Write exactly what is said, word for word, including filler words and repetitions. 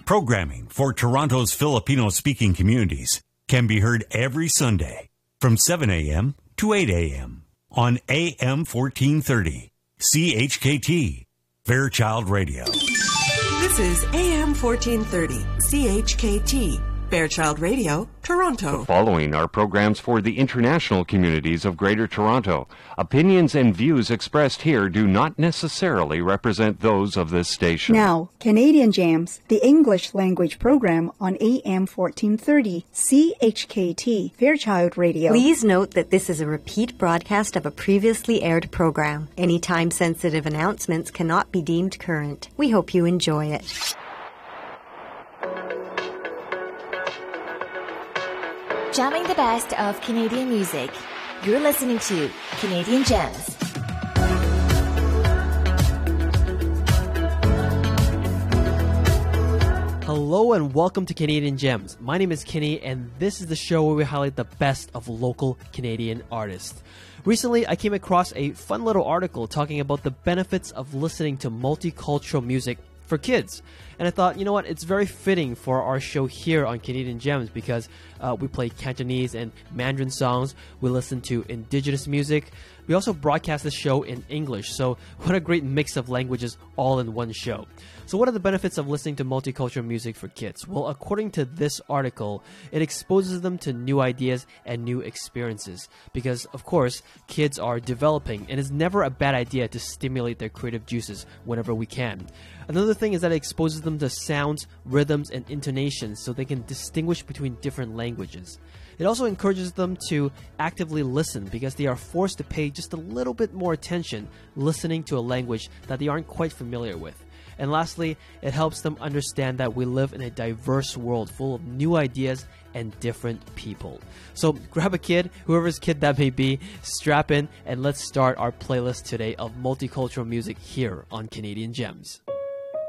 Programming for Toronto's Filipino-speaking communities can be heard every Sunday from seven a.m. to eight a.m. on A M fourteen thirty, C H K T, Fairchild Radio. This is A M fourteen thirty, C H K T, Fairchild Radio, Toronto. The following are programs for the international communities of Greater Toronto. Opinions and views expressed here do not necessarily represent those of this station. Now, Canadian Jams, the English language program on A M fourteen thirty, C H K T, Fairchild Radio. Please note that this is a repeat broadcast of a previously aired program. Any time-sensitive announcements cannot be deemed current. We hope you enjoy it. Jamming the best of Canadian music. You're listening to Canadian Gems. Hello and welcome to Canadian Gems. My name is Kenny and this is the show where we highlight the best of local Canadian artists. Recently, I came across a fun little article talking about the benefits of listening to multicultural music for kids. And I thought, you know what, it's very fitting for our show here on Canadian Gems because uh, we play Cantonese and Mandarin songs, we listen to indigenous music, we also broadcast the show in English, so what a great mix of languages all in one show. So what are the benefits of listening to multicultural music for kids? Well, according to this article, it exposes them to new ideas and new experiences because, of course, kids are developing and it's never a bad idea to stimulate their creative juices whenever we can. Another thing is that it exposes them to sounds, rhythms, and intonations so they can distinguish between different languages. It also encourages them to actively listen because they are forced to pay just a little bit more attention listening to a language that they aren't quite familiar with. And lastly, it helps them understand that we live in a diverse world full of new ideas and different people. So grab a kid, whoever's kid that may be, strap in, and let's start our playlist today of multicultural music here on Canadian Gems.